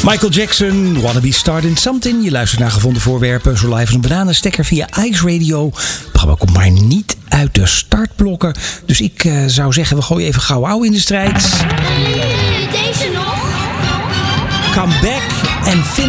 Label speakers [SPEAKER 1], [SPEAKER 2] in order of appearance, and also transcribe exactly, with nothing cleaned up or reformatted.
[SPEAKER 1] Michael Jackson, Wanna Be Starting Something. Je luistert naar Gevonden Voorwerpen, zo live als een bananenstekker via Ice Radio. Het programma komt maar niet uit de startblokken. Dus ik uh, zou zeggen, we gooien even gauw ouw in de strijd.
[SPEAKER 2] Deze nog?
[SPEAKER 1] Come back and finish.